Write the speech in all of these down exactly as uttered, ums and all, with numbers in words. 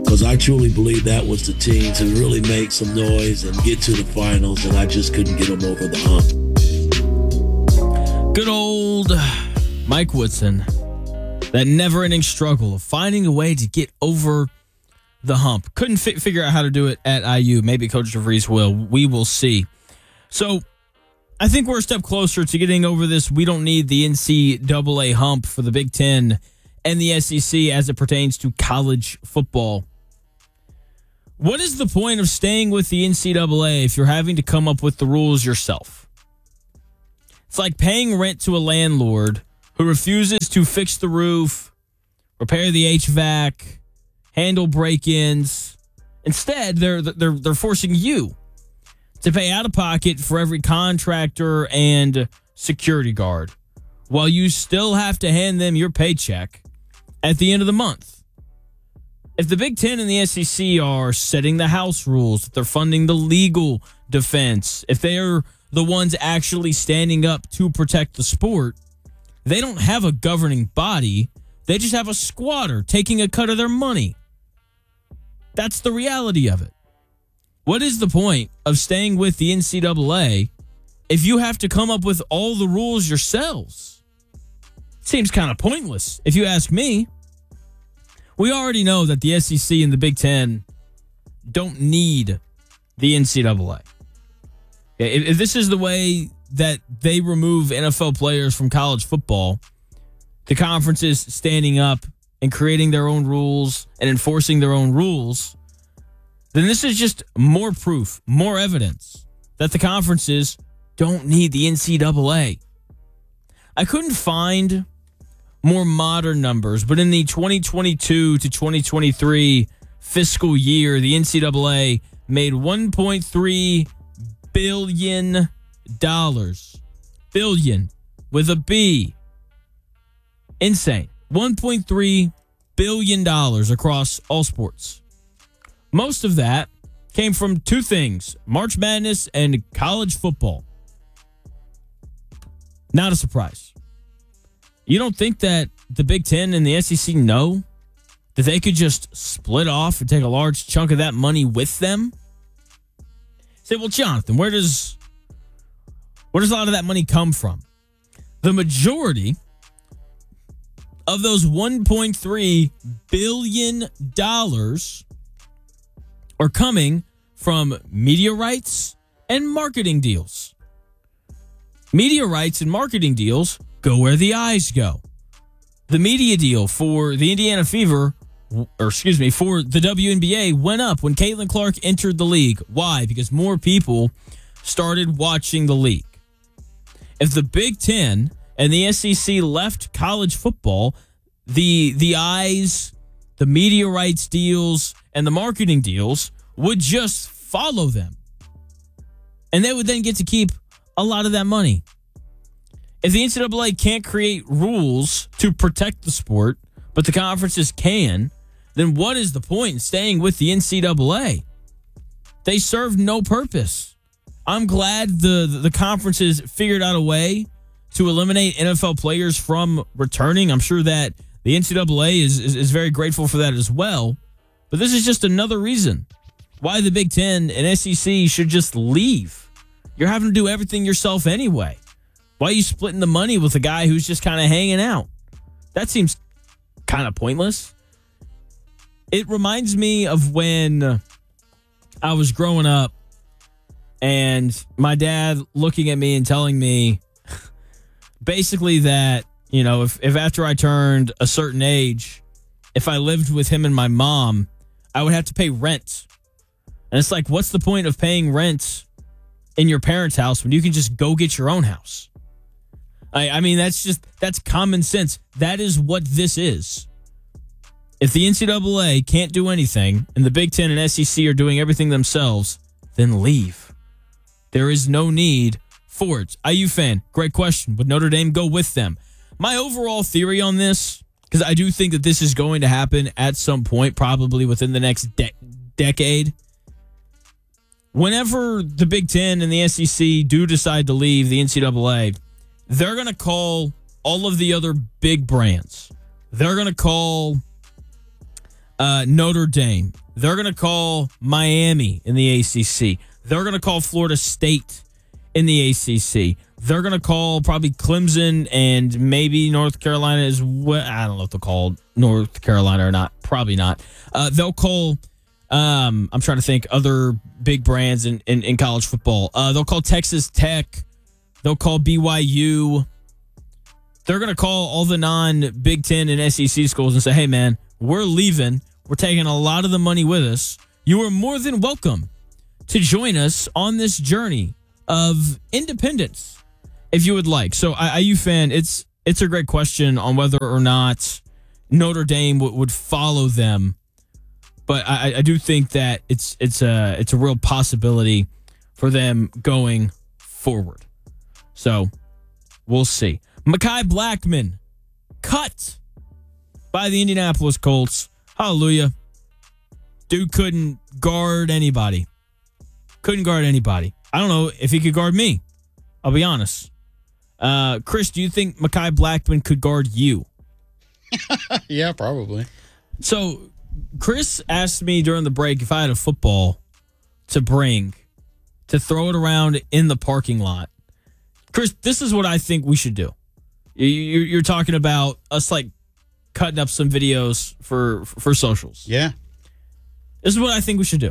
because I truly believe that was the team to really make some noise and get to the finals, and I just couldn't get them over the hump. Good old Mike Woodson. That never-ending struggle of finding a way to get over the hump. Couldn't fi- figure out how to do it at I U. Maybe Coach DeVries will. We will see. So I think we're a step closer to getting over this. We don't need the N C double A hump for the Big Ten and the S E C as it pertains to college football. What is the point of staying with the N C double A if you're having to come up with the rules yourself? It's like paying rent to a landlord who refuses to fix the roof, repair the H V A C, handle break-ins. Instead, they're they're they're forcing you to pay out of pocket for every contractor and security guard, while you still have to hand them your paycheck at the end of the month. If the Big Ten and the S E C are setting the house rules, if they're funding the legal defense, if they're the ones actually standing up to protect the sport, they don't have a governing body. They just have a squatter taking a cut of their money. That's the reality of it. What is the point of staying with the N C double A if you have to come up with all the rules yourselves? Seems kind of pointless, if you ask me. We already know that the S E C and the Big Ten don't need the N C double A. If this is the way that they remove N F L players from college football, the conferences standing up and creating their own rules and enforcing their own rules, then this is just more proof, more evidence that the conferences don't need the N C double A. I couldn't find more modern numbers, but in the twenty twenty-two to twenty twenty-three fiscal year, the N C double A made one point three billion dollars. Billion with a B. Insane. one point three billion dollars across all sports. Most of that came from two things: March Madness and college football. Not a surprise. You don't think that the Big Ten and the S E C know that they could just split off and take a large chunk of that money with them? Say, well, Jonathan, where does where does a lot of that money come from? The majority of those one point three billion dollars are coming from media rights and marketing deals. Media rights and marketing deals go where the eyes go. The media deal for the Indiana Fever, or excuse me, for the W N B A went up when Caitlin Clark entered the league. Why? Because more people started watching the league. If the Big Ten and the S E C left college football, the the eyes, the media rights deals, and the marketing deals would just follow them. And they would then get to keep a lot of that money. If the N C double A can't create rules to protect the sport, but the conferences can, then what is the point in staying with the N C double A? They serve no purpose. I'm glad the, the conferences figured out a way to eliminate N F L players from returning. I'm sure that the N C double A is, is, is very grateful for that as well. But this is just another reason why the Big Ten and S E C should just leave. You're having to do everything yourself anyway. Why are you splitting the money with a guy who's just kind of hanging out? That seems kind of pointless. It reminds me of when I was growing up and my dad looking at me and telling me basically that, you know, if, if after I turned a certain age, if I lived with him and my mom, I would have to pay rent. And it's like, what's the point of paying rent in your parents' house when you can just go get your own house? I, I mean, that's just, that's common sense. That is what this is. If the N C double A can't do anything and the Big Ten and S E C are doing everything themselves, then leave. There is no need for it. I U fan, great question. Would Notre Dame go with them? My overall theory on this, because I do think that this is going to happen at some point, probably within the next de- decade. Whenever the Big Ten and the S E C do decide to leave the N C double A, they're going to call all of the other big brands. They're going to call uh, Notre Dame. They're going to call Miami in the A C C. They're going to call Florida State in the A C C. They're going to call probably Clemson and maybe North Carolina as well. I don't know if they'll call North Carolina or not. Probably not. Uh, they'll call, um, I'm trying to think, other big brands in, in, in college football. Uh, they'll call Texas Tech. They'll call B Y U. They're going to call all the non-Big Ten and S E C schools and say, hey, man, we're leaving. We're taking a lot of the money with us. You are more than welcome to join us on this journey of independence, if you would like. So, I U fan, it's it's a great question on whether or not Notre Dame w- would follow them, but I, I do think that it's it's a it's a real possibility for them going forward. So, we'll see. Mekhi Blackmon cut by the Indianapolis Colts. Hallelujah. Dude couldn't guard anybody. Couldn't guard anybody. I don't know if he could guard me. I'll be honest. Uh, Chris, do you think Mekhi Blackmon could guard you? Yeah, probably. So, Chris asked me during the break if I had a football to bring to throw it around in the parking lot. Chris, this is what I think we should do. You're talking about us like cutting up some videos for for socials. Yeah. This is what I think we should do.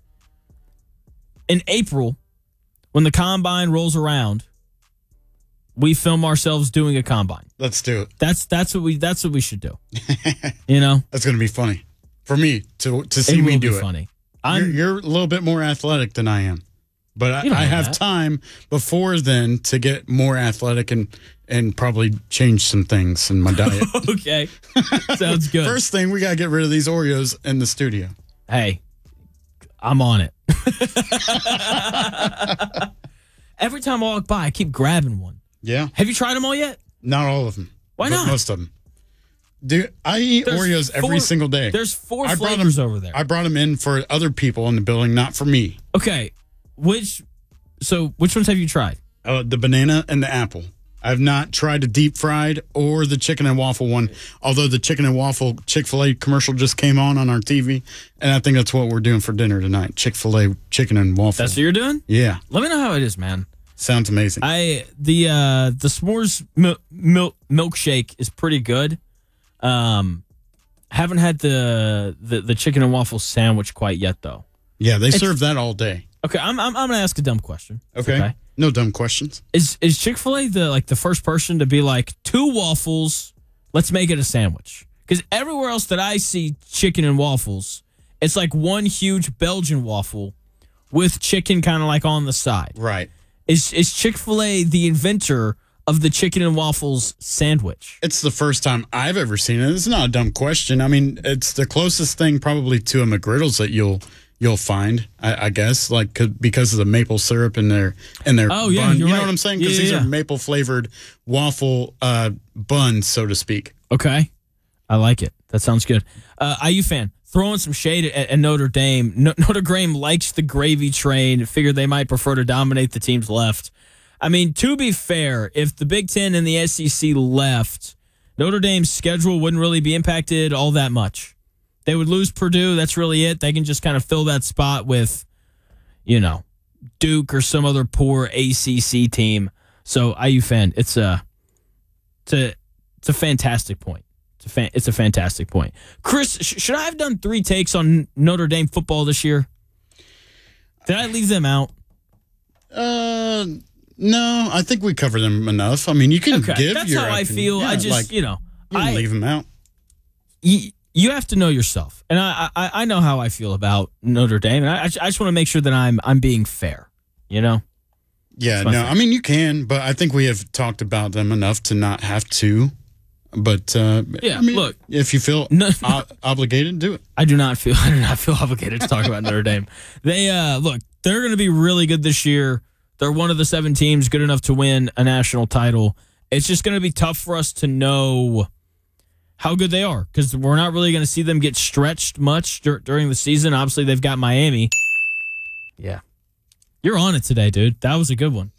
In April, when the combine rolls around, we film ourselves doing a combine. Let's do it. That's that's what we that's what we should do. You know, that's going to be funny for me to to see it me will do be it. Funny. You're, you're a little bit more athletic than I am, but I, I have that. time before then to get more athletic and and probably change some things in my diet. Okay, sounds good. First thing, we got to get rid of these Oreos in the studio. Hey, I'm on it. Every time I walk by, I keep grabbing one. Yeah. Have you tried them all yet? Not all of them. Why but not? Most of them. Dude, I eat There's Oreos four, every single day. There's four I flavors them, over there. I brought them in for other people in the building, not for me. Okay. Which, so which ones have you tried? Uh, the banana and the apple. I've not tried the deep fried or the chicken and waffle one, although the chicken and waffle Chick-fil-A commercial just came on on our T V, and I think that's what we're doing for dinner tonight, Chick-fil-A chicken and waffle. That's what you're doing? Yeah. Let me know how it is, man. Sounds amazing. I the uh, the s'mores mil- mil- milkshake is pretty good. Um, haven't had the, the the chicken and waffle sandwich quite yet, though. Yeah, they it's, serve that all day. Okay, I'm I'm, I'm gonna ask a dumb question. Okay. okay. No dumb questions. Is is Chick-fil-A the like the first person to be like two waffles? Let's make it a sandwich. Because everywhere else that I see chicken and waffles, it's like one huge Belgian waffle with chicken kind of like on the side. Right. Is is Chick-fil-A the inventor of the chicken and waffles sandwich? It's the first time I've ever seen it. It's not a dumb question. I mean, it's the closest thing probably to a McGriddles that you'll you'll find, I, I guess, like because of the maple syrup in their in their oh yeah, bun. you're you right. know what I'm saying? Because yeah, these yeah. are maple flavored waffle uh, buns, so to speak. Okay, I like it. That sounds good. Uh, I U fan. Throwing some shade at, at Notre Dame. No, Notre Dame likes the gravy train. Figured they might prefer to dominate the teams left. I mean, to be fair, if the Big Ten and the S E C left, Notre Dame's schedule wouldn't really be impacted all that much. They would lose Purdue. That's really it. They can just kind of fill that spot with, you know, Duke or some other poor A C C team. So, I U fan, it's a, it's a, it's a fantastic point. It's a, fan, it's a fantastic point. Chris, sh- should I have done three takes on Notre Dame football this year? Did I leave them out? Uh, no. I think we covered them enough. I mean, you can okay. give That's your how opinion. I feel. Yeah, I just, like, you know, you I leave them out. You, you have to know yourself, and I, I, I know how I feel about Notre Dame, and I, I just want to make sure that I'm, I'm being fair. You know. Yeah. No. Thing. I mean, you can, but I think we have talked about them enough to not have to. But uh, yeah, I mean, look, if you feel no, o- obligated, do it. I do not feel I do not feel obligated to talk about Notre Dame. They uh, look, they're going to be really good this year. They're one of the seven teams good enough to win a national title. It's just going to be tough for us to know how good they are because we're not really going to see them get stretched much dur- during the season. Obviously, they've got Miami. Yeah, you're on it today, dude. That was a good one.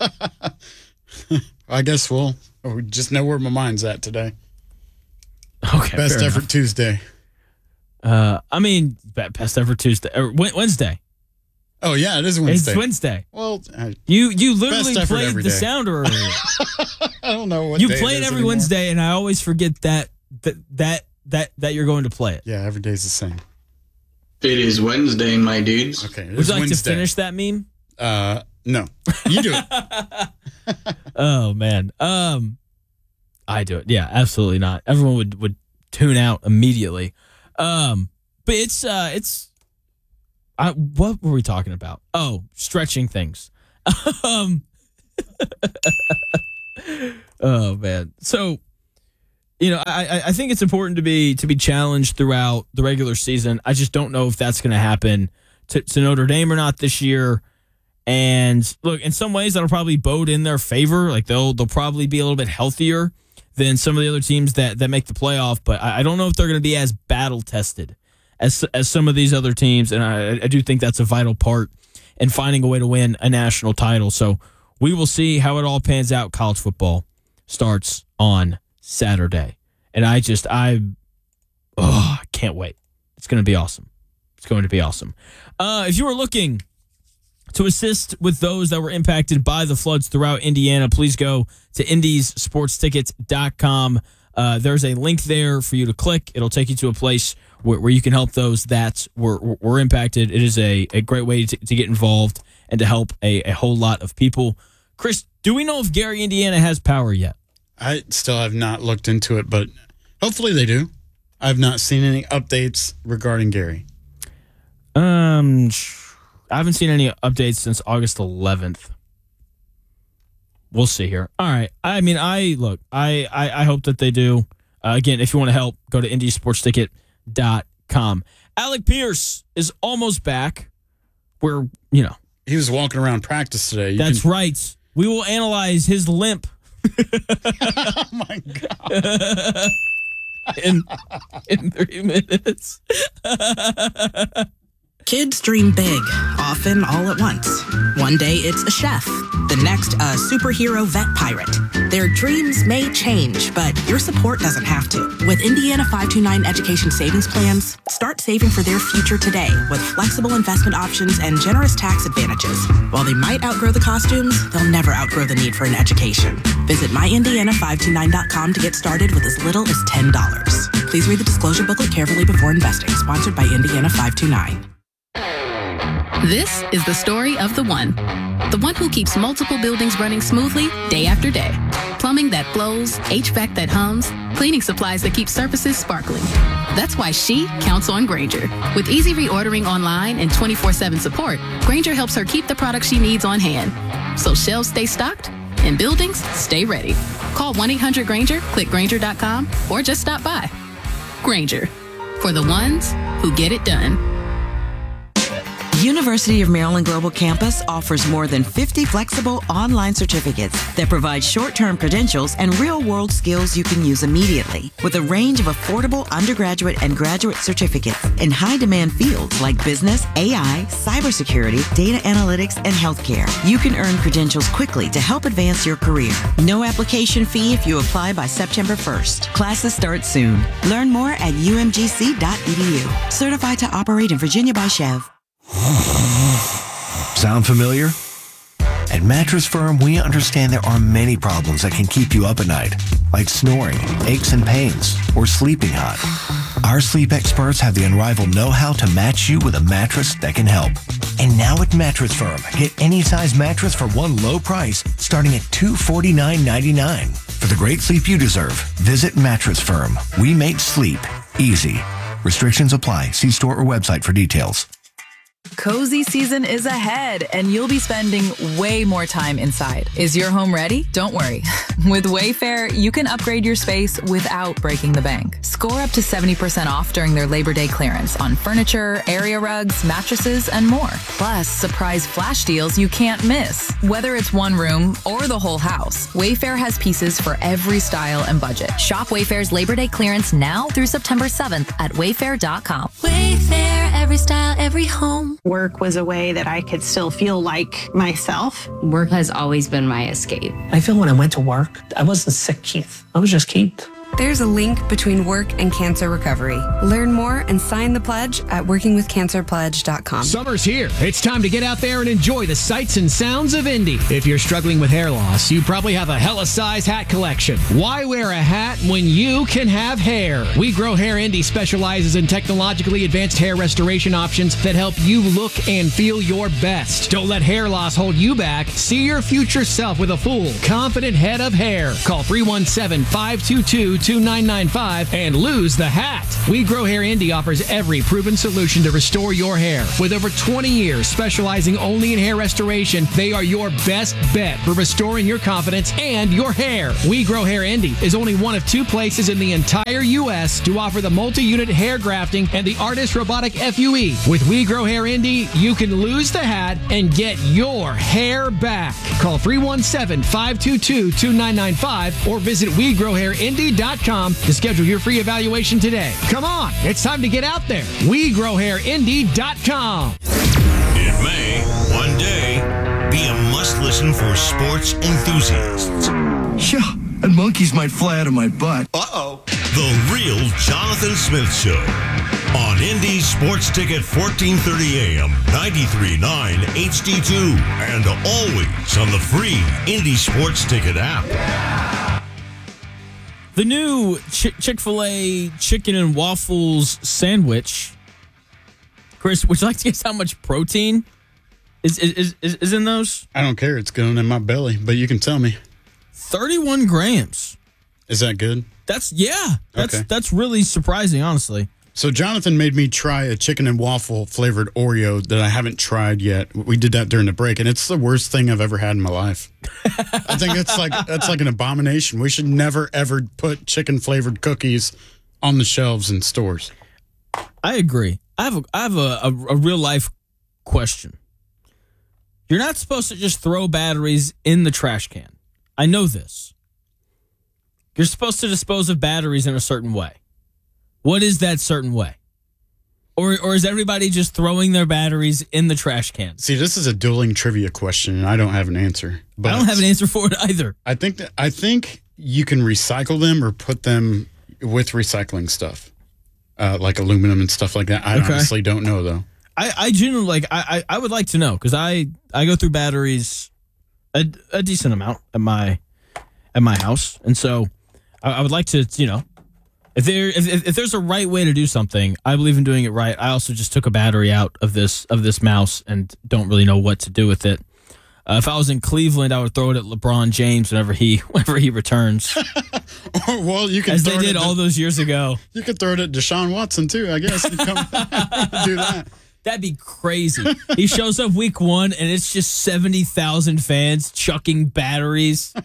I guess we'll. We just know where my mind's at today. Okay. Best effort Tuesday. Uh, I mean, best ever Tuesday or Wednesday. Oh yeah, it is Wednesday. It's Wednesday. Well, I, you you literally best effort played every the day. sound earlier. I don't know what you day play it it is every anymore. Wednesday, and I always forget that that that that that you're going to play it. Yeah, every day's the same. It is Wednesday, my dudes. Okay, it Would is you like Wednesday. to finish that meme? Uh, no, you do it. Oh man, um, I do it. Yeah, absolutely not. Everyone would would tune out immediately. Um, but it's uh, it's. I, what were we talking about? Oh, stretching things. um, oh man. So, you know, I I think it's important to be to be challenged throughout the regular season. I just don't know if that's going to happen to, to Notre Dame or not this year. And look, in some ways that'll probably bode in their favor. Like they'll they'll probably be a little bit healthier than some of the other teams that that make the playoff. But I, I don't know if they're going to be as battle tested as as some of these other teams. And I, I do think that's a vital part in finding a way to win a national title. So we will see how it all pans out. College football starts on Saturday, and I just I oh I can't wait. It's going to be awesome. It's going to be awesome. Uh, if you are looking to assist with those that were impacted by the floods throughout Indiana, please go to indies sports tickets dot com. Uh, there's a link there for you to click. It'll take you to a place where, where you can help those that were were impacted. It is a, a great way to, to get involved and to help a, a whole lot of people. Chris, do we know if Gary, Indiana has power yet? I still have not looked into it, but hopefully they do. I've not seen any updates regarding Gary. Um, I haven't seen any updates since August eleventh. We'll see here. All right. I mean, I look, I, I, I hope that they do. Uh, again, if you want to help, go to indies sports ticket dot com. Alec Pierce is almost back. We're, you know. He was walking around practice today. You That's can... right. We will analyze his limp. Oh, my God. in, in three minutes. Kids dream big, often all at once. One day it's a chef, the next a superhero vet pirate. Their dreams may change, but your support doesn't have to. With Indiana five two nine Education Savings Plans, start saving for their future today with flexible investment options and generous tax advantages. While they might outgrow the costumes, they'll never outgrow the need for an education. Visit my indiana five two nine dot com to get started with as little as ten dollars. Please read the disclosure booklet carefully before investing. Sponsored by Indiana five two nine. This is the story of the one. The one who keeps multiple buildings running smoothly day after day. Plumbing that flows, H V A C that hums, cleaning supplies that keep surfaces sparkling. That's why she counts on Grainger. With easy reordering online and twenty-four seven support, Grainger helps her keep the products she needs on hand. So shelves stay stocked and buildings stay ready. Call one eight hundred Grainger, click Grainger dot com, or just stop by. Grainger, for the ones who get it done. University of Maryland Global Campus offers more than fifty flexible online certificates that provide short-term credentials and real-world skills you can use immediately. With a range of affordable undergraduate and graduate certificates in high-demand fields like business, A I, cybersecurity, data analytics, and healthcare, you can earn credentials quickly to help advance your career. No application fee if you apply by September first. Classes start soon. Learn more at u m g c dot e d u. Certified to operate in Virginia by Chev. Sound familiar? At Mattress Firm, we understand there are many problems that can keep you up at night, like snoring, aches and pains, or sleeping hot. Our sleep experts have the unrivaled know-how to match you with a mattress that can help. And now at Mattress Firm, get any size mattress for one low price, starting at two hundred forty-nine ninety-nine. For the great sleep you deserve, visit Mattress Firm. We make sleep easy. Restrictions apply. See store or website for details. Cozy season is ahead, and you'll be spending way more time inside. Is your home ready? Don't worry. With Wayfair, you can upgrade your space without breaking the bank. Score up to seventy percent off during their Labor Day clearance on furniture, area rugs, mattresses, and more. Plus, surprise flash deals you can't miss. Whether it's one room or the whole house, Wayfair has pieces for every style and budget. Shop Wayfair's Labor Day clearance now through September seventh at wayfair dot com. Wayfair, every style, every home. Work was a way that I could still feel like myself. Work has always been my escape. I feel when I went to work, I wasn't sick, Keith. I was just Keith. There's a link between work and cancer recovery. Learn more and sign the pledge at working with cancer pledge dot com. Summer's here. It's time to get out there and enjoy the sights and sounds of Indy. If you're struggling with hair loss, you probably have a hella size hat collection. Why wear a hat when you can have hair? We Grow Hair Indy specializes in technologically advanced hair restoration options that help you look and feel your best. Don't let hair loss hold you back. See your future self with a full, confident head of hair. Call three one seven, five two two, two nine nine five and lose the hat. We Grow Hair Indy offers every proven solution to restore your hair. With over twenty years specializing only in hair restoration, they are your best bet for restoring your confidence and your hair. We Grow Hair Indy is only one of two places in the entire U S to offer the multi-unit hair grafting and the Artist Robotic F U E. With We Grow Hair Indy, you can lose the hat and get your hair back. Call three one seven, five two two, two nine nine five or visit we grow hair indy dot com to schedule your free evaluation today. Come on, it's time to get out there. we grow hair indy dot com. It may, one day, be a must-listen for sports enthusiasts. Yeah, and monkeys might fly out of my butt. Uh-oh. The Real Jonathan Smith Show on Indy Sports Ticket fourteen thirty A M, ninety-three point nine H D two, and always on the free Indy Sports Ticket app. The new Ch- Chick-fil-A chicken and waffles sandwich. Chris, would you like to guess how much protein is is, is, is in those? I don't care. It's going in my belly, but you can tell me. thirty-one grams. Is that good? That's, yeah. That's, Okay. that's really surprising, honestly. So Jonathan made me try a chicken and waffle flavored Oreo that I haven't tried yet. We did that during the break, and it's the worst thing I've ever had in my life. I think it's like that's like an abomination. We should never ever put chicken flavored cookies on the shelves in stores. I agree. I have a, I have a, a, a real life question. You're not supposed to just throw batteries in the trash can. I know this. You're supposed to dispose of batteries in a certain way. What is that certain way? Or or is everybody just throwing their batteries in the trash can? See, this is a dueling trivia question, and I don't have an answer. But I don't have an answer for it either. I think that I think you can recycle them or put them with recycling stuff, uh, like aluminum and stuff like that. I Okay. honestly don't know though. I, I genuinely like I, I I would like to know because I, I go through batteries a, a decent amount at my at my house, and so I, I would like to you know if there if, if if there's a right way to do something, I believe in doing it right. I also just took a battery out of this of this mouse and don't really know what to do with it. Uh, if I was in Cleveland, I would throw it at LeBron James whenever he whenever he returns. Well, you can as throw they it did at all those years ago. You could throw it at Deshaun Watson too, I guess. You come, do that. That'd be crazy. He shows up week one, and it's just seventy thousand fans chucking batteries,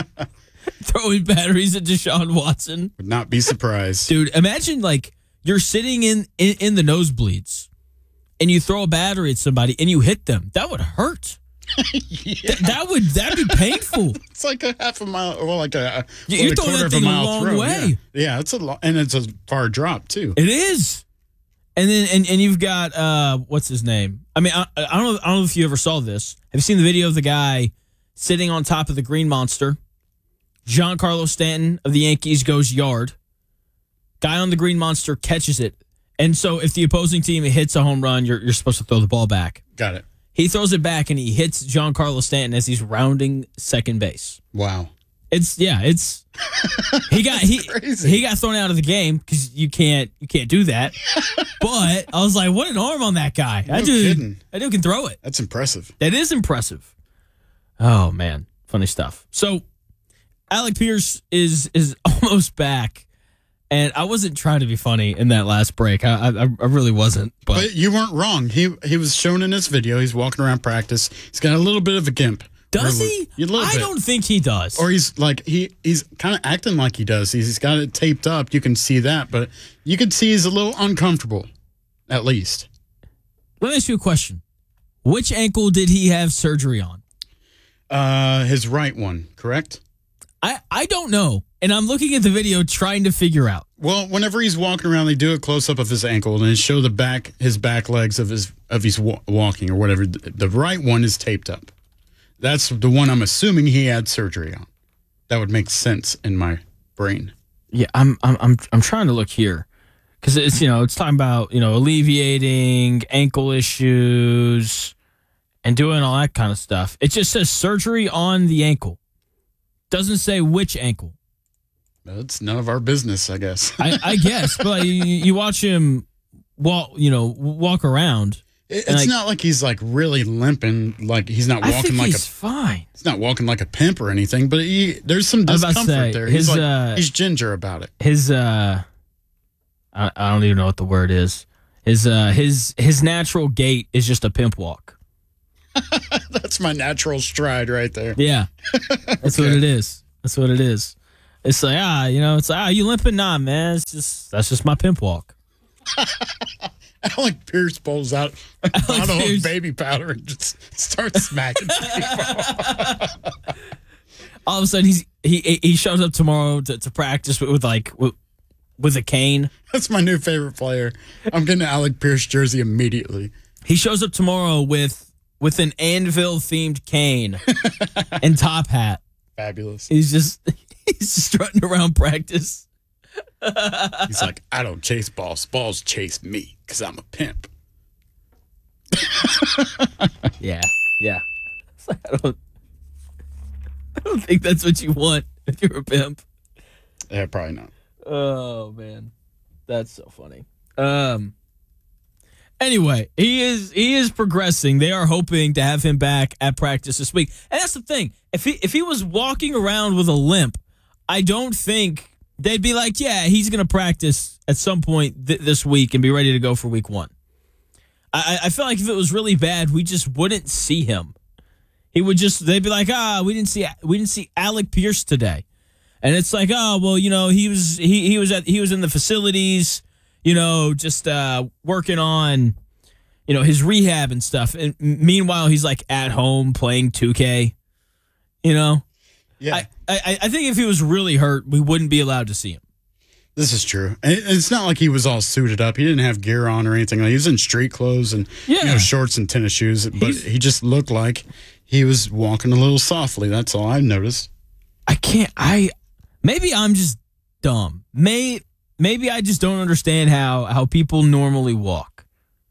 throwing batteries at Deshaun Watson. Would not be surprised. Dude, imagine, like, you're sitting in, in, in the nosebleeds, and you throw a battery at somebody, and you hit them. That would hurt. Yeah. Th- that would that'd be painful. It's like a half a mile, or like a, You're a throwing quarter that of a thing a mile long throw. way. Yeah. yeah, it's a lo- and it's a far drop too. It is. And then and, and you've got uh what's his name? I mean, I, I don't know I don't know if you ever saw this. Have you seen the video of the guy sitting on top of the green monster? Giancarlo Stanton of the Yankees goes yard. Guy on the green monster catches it. And so if the opposing team hits a home run, you're you're supposed to throw the ball back. Got it. He throws it back and he hits Giancarlo Stanton as he's rounding second base. Wow. It's yeah, it's he got he Crazy. he got thrown out of the game because you can't you can't do that. But I was like, what an arm on that guy! No that dude, kidding. that dude can throw it. That's impressive. That is impressive. Oh man, funny stuff. So Alec Pierce is is almost back, and I wasn't trying to be funny in that last break. I I, I really wasn't. But, But you weren't wrong. He he was shown in this video. He's walking around practice. He's got a little bit of a gimp. does Or a he? li- a little I bit. don't think he does. Or he's like he he's kind of acting like he does. He's, he's got it taped up. You can see that, but you can see he's a little uncomfortable, at least. Let me ask you a question. Which ankle did he have surgery on? Uh, his right one, correct? I, I don't know. And I'm looking at the video trying to figure out. Well, whenever he's walking around, they do a close up of his ankle and they show the back, his back legs of his of his wa- walking or whatever. The, the right one is taped up. That's the one I'm assuming he had surgery on. That would make sense in my brain. Yeah, I'm I'm I'm I'm trying to look here because it's you know it's talking about you know alleviating ankle issues and doing all that kind of stuff. It just says surgery on the ankle. Doesn't say which ankle. It's none of our business, I guess. I, I guess, but you, you watch him walk, you know, walk around. It's like, not like he's like really limping, like he's not walking I think like he's a fine. He's not walking like a pimp or anything, but he, there's some I was about to discomfort say, there. his, He's like, uh, he's ginger about it. His uh, I, I don't even know what the word is. His uh, his his natural gait is just a pimp walk. That's my natural stride right there. Yeah, that's okay. What it is. That's what it is. It's like ah, you know, it's like ah, you limping? Nah, man. It's just that's just my pimp walk. Alec Pierce pulls out a bottle of baby powder and just starts smacking people. All of a sudden, he's he he shows up tomorrow to, to practice with, with like with, with a cane. That's my new favorite player. I'm getting an Alec Pierce jersey immediately. He shows up tomorrow with with an Anvil themed cane and top hat. Fabulous. He's just he's just strutting around practice. He's like, I don't chase balls. Balls chase me because I'm a pimp. yeah, yeah. It's like, I don't, I don't think that's what you want if you're a pimp. Yeah, probably not. Oh man, that's so funny. Um. Anyway, he is he is progressing. They are hoping to have him back at practice this week, and that's the thing. If he if he was walking around with a limp, I don't think they'd be like, yeah, he's going to practice at some point th- this week and be ready to go for week one. I, I feel like if it was really bad, we just wouldn't see him. He would just, they'd be like, ah, we didn't see, we didn't see Alec Pierce today. And it's like, oh, well, you know, he was, he, he was at, he was in the facilities, you know, just uh, working on, you know, his rehab and stuff. And meanwhile, he's like at home playing two K, you know? Yeah. I, I, I think if he was really hurt, we wouldn't be allowed to see him. This is true. It's not like he was all suited up. He didn't have gear on or anything. He was in street clothes and yeah. you know, shorts and tennis shoes. But He's, he just looked like he was walking a little softly. That's all I've noticed. I can't. I maybe I'm just dumb. May maybe I just don't understand how how people normally walk.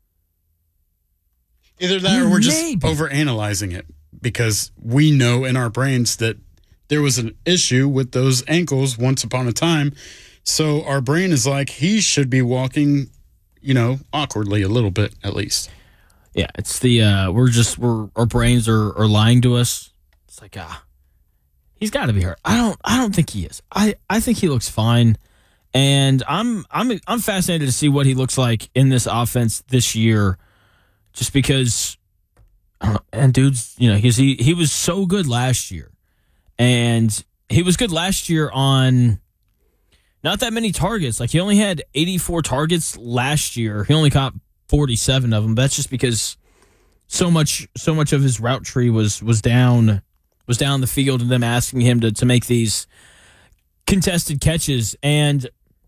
Either that, or we're just maybe. overanalyzing it because we know in our brains that there was an issue with those ankles once upon a time. So our brain is like, he should be walking, you know, awkwardly a little bit at least. Yeah, it's the, uh, we're just, we're, our brains are, are lying to us. It's like, ah, he's got to be hurt. I don't, I don't think he is. I, I think he looks fine. And I'm, I'm, I'm fascinated to see what he looks like in this offense this year, just because, I don't know, and dude's, you know, he's, he, he was so good last year. And he was good last year on not that many targets. Like, he only had eighty-four targets last year. He only caught forty-seven of them. That's just because so much so much of his route tree was was down was down the field and them asking him to, to make these contested catches. And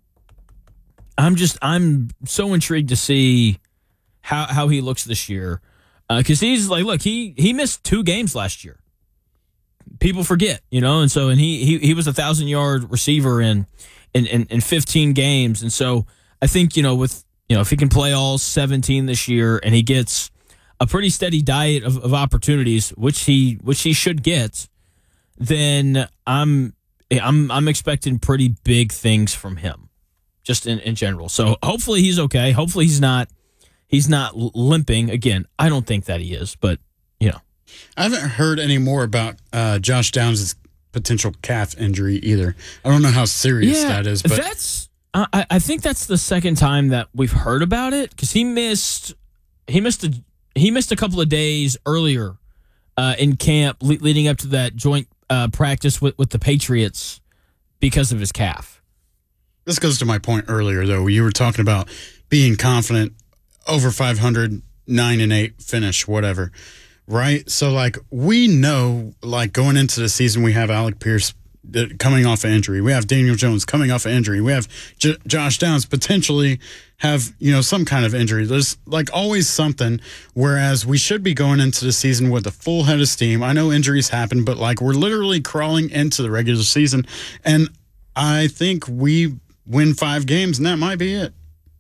I'm just I'm so intrigued to see how how he looks this year. Because uh, he's like, look, he he missed two games last year. People forget, you know, and so and he he he was a thousand yard receiver in, in in in fifteen games, and so I think you know with you know if he can play all seventeen this year and he gets a pretty steady diet of, of opportunities, which he which he should get, then I'm I'm I'm expecting pretty big things from him, just in, in general. So hopefully he's okay. Hopefully he's not he's not limping again. I don't think that he is, but you know. I haven't heard any more about uh, Josh Downs' potential calf injury either. I don't know how serious yeah, that is, but that's. I, I think that's the second time that we've heard about it because he missed he missed a he missed a couple of days earlier uh, in camp le- leading up to that joint uh, practice with, with the Patriots because of his calf. This goes to my point earlier, though. You were talking about being confident, over five hundred, nine and eight finish, whatever. Right? So, like, we know, like, going into the season, we have Alec Pierce coming off an injury. We have Daniel Jones coming off an injury. We have J- Josh Downs potentially have, you know, some kind of injury. There's, like, always something, whereas we should be going into the season with a full head of steam. I know injuries happen, but, like, we're literally crawling into the regular season. And I think we win five games, and that might be it.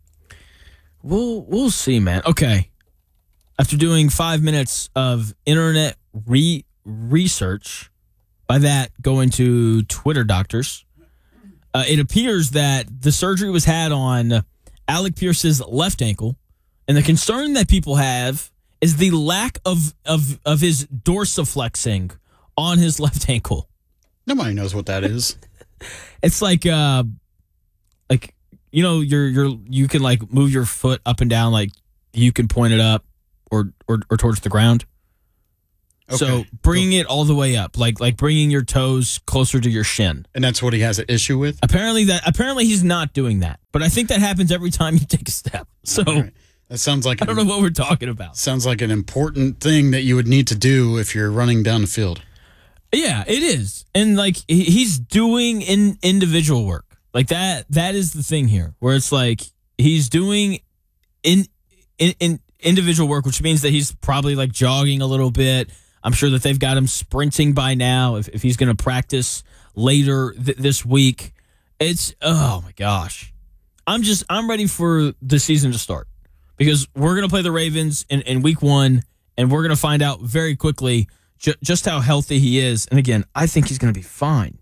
We'll we'll see, man. Okay. After doing five minutes of internet re- research, by that going to Twitter doctors, uh, it appears that the surgery was had on Alec Pierce's left ankle, and the concern that people have is the lack of of of his dorsiflexing on his left ankle. Nobody knows what that is. It's like uh, like you know, you're you're you can like move your foot up and down, like you can point it up or or, or towards the ground. Okay. So bringing it all the way up, like like bringing your toes closer to your shin. And that's what he has an issue with? Apparently that apparently he's not doing that. But I think that happens every time you take a step. So right. That sounds like I don't know what we're talking about. Sounds like an important thing that you would need to do if you're running down the field. Yeah, it is. And like he's doing in individual work. Like that that is the thing here, where it's like he's doing in in, in individual work, which means that he's probably like jogging a little bit. I'm sure that they've got him sprinting by now if, if he's going to practice later th- this week. It's, oh my gosh. I'm just, I'm ready for the season to start because we're going to play the Ravens in, in week one, and we're going to find out very quickly ju- just how healthy he is. And again, I think he's going to be fine.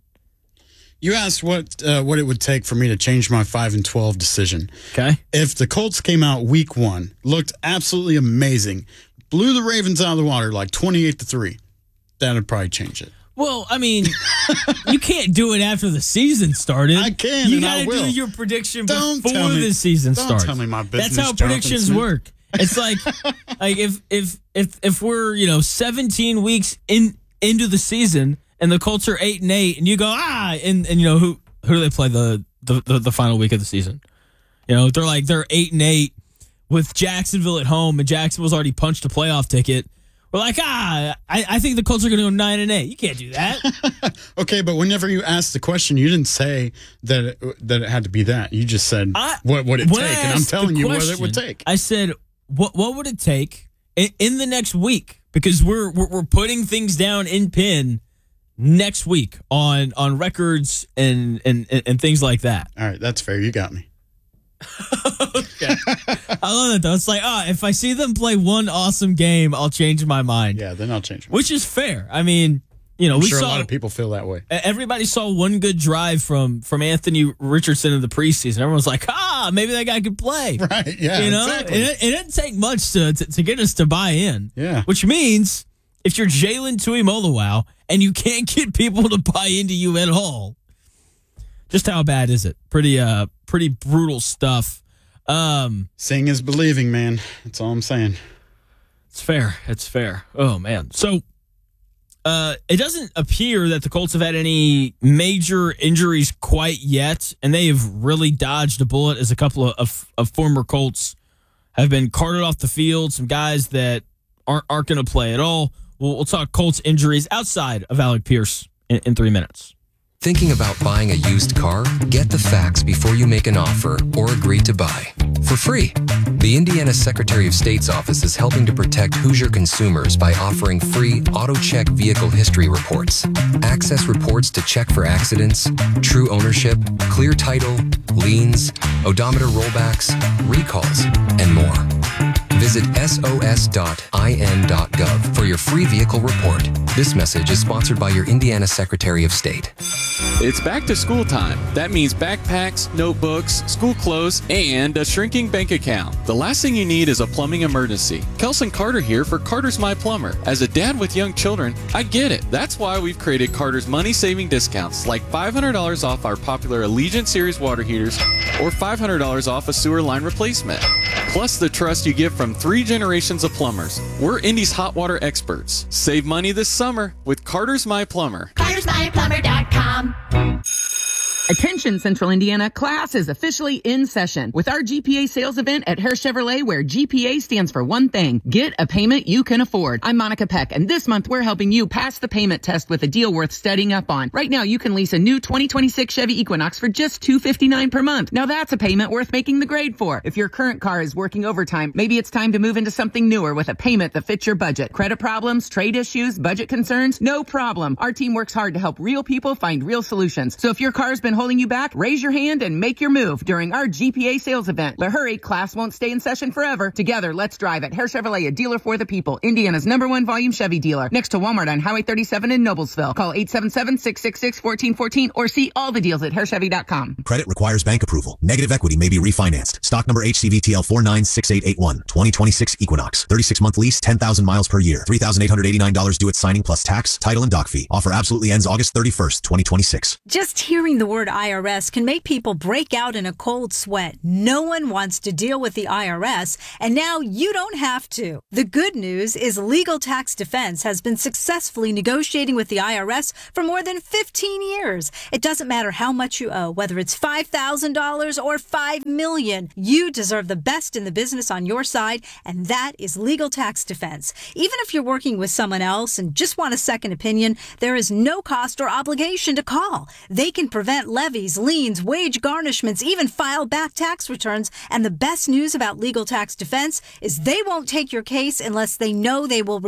You asked what uh, what it would take for me to change my five and twelve decision. Okay. If the Colts came out week one, looked absolutely amazing, blew the Ravens out of the water like twenty-eight to three, that would probably change it. Well, I mean, you can't do it after the season started. I can, You and got I to will. do your prediction Don't before tell me- the season don't starts. tell me my business, That's how Jonathan predictions Smith. work. It's like, like if if if if we're you know seventeen weeks in into the season and the Colts are eight and eight, and you go ah, and and you know who who do they play the the the, the final week of the season? You know, they're like they're eight and eight with Jacksonville at home, and Jacksonville's already punched a playoff ticket. We're like, ah, I, I think the Colts are going to go nine and eight. You can't do that. Okay, but whenever you asked the question, you didn't say that it, that it had to be that. You just said I, what would it when take, I and I'm asked the telling you what it question, would take. I said, what what would it take in, in the next week? Because we're, we're we're putting things down in pen next week on on records and and and things like that. All right, that's fair. You got me. Okay. I love that though. It's like, ah, oh, if I see them play one awesome game, I'll change my mind. Yeah, then I'll change. Which is fair. I mean, you know, I'm we sure saw a lot of people feel that way. Everybody saw one good drive from from Anthony Richardson in the preseason. Everyone's like, ah, maybe that guy could play. Right? Yeah. You know, exactly. it, it didn't take much to, to to get us to buy in. Yeah. Which means if you're Jalen Tuimoloau and you can't get people to buy into you at all, just how bad is it? Pretty uh, pretty brutal stuff. Um, Seeing is believing, man. That's all I'm saying. It's fair. It's fair. Oh man. So, uh, it doesn't appear that the Colts have had any major injuries quite yet, and they have really dodged a bullet as a couple of, of, of former Colts have been carted off the field. Some guys that aren't aren't going to play at all. We'll, we'll talk Colts injuries outside of Alec Pierce in, in three minutes. Thinking about buying a used car? Get the facts before you make an offer or agree to buy. For free. The Indiana Secretary of State's office is helping to protect Hoosier consumers by offering free AutoCheck vehicle history reports. Access reports to check for accidents, true ownership, clear title, liens, odometer rollbacks, recalls, and more. Visit S O S dot I N dot gov for your free vehicle report. This message is sponsored by your Indiana Secretary of State. It's back to school time. That means backpacks, notebooks, school clothes, and a shrinking bank account. The last thing you need is a plumbing emergency. Kelson Carter here for Carter's My Plumber. As a dad with young children, I get it. That's why we've created Carter's money-saving discounts, like five hundred dollars off our popular Allegiant Series water heaters or five hundred dollars off a sewer line replacement. Plus the trust you get from three generations of plumbers. We're Indy's hot water experts. Save money this summer with Carter's My Plumber. Carters My Plumber dot com. Attention Central Indiana, class is officially in session with our G P A sales event at Hare Chevrolet, where G P A stands for one thing: get a payment you can afford. I'm Monica Peck, and this month we're helping you pass the payment test with a deal worth studying up on. Right now you can lease a new twenty twenty-six Chevy Equinox for just two hundred fifty-nine dollars per month. Now that's a payment worth making the grade for. If your current car is working overtime, maybe it's time to move into something newer with a payment that fits your budget. Credit problems, trade issues, budget concerns? No problem. Our team works hard to help real people find real solutions. So if your car's been holding holding you back? Raise your hand and make your move during our G P A sales event. But hurry, class won't stay in session forever. Together, let's drive at Hare Chevrolet, a dealer for the people. Indiana's number one volume Chevy dealer. Next to Walmart on Highway thirty-seven in Noblesville. Call eight seven seven, six six six, one four one four or see all the deals at hare chevy dot com. Credit requires bank approval. Negative equity may be refinanced. Stock number H C V T L four nine six eight eight one. twenty twenty-six Equinox. thirty-six month lease, ten thousand miles per year. three thousand eight hundred eighty-nine dollars due at signing plus tax, title, and dock fee. Offer absolutely ends August thirty-first, twenty twenty-six. Just hearing the word I R S can make people break out in a cold sweat. No one wants to deal with the I R S, and now you don't have to. The good news is Legal Tax Defense has been successfully negotiating with the I R S for more than fifteen years. It doesn't matter how much you owe, whether it's five thousand dollars or five million dollars. You deserve the best in the business on your side, and that is Legal Tax Defense. Even if you're working with someone else and just want a second opinion, there is no cost or obligation to call. They can prevent levies, liens, wage garnishments, even file back tax returns. And the best news about Legal Tax Defense is they won't take your case unless they know they will